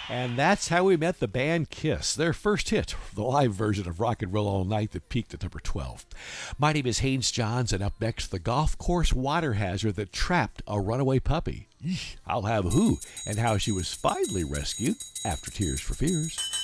And that's how we met the band Kiss, their first hit, the live version of Rock and Roll All Night that peaked at number 12. My name is Haynes Johns, and up next, the golf course water hazard that trapped a runaway puppy. I'll have who and how she was finally rescued after Tears for Fears.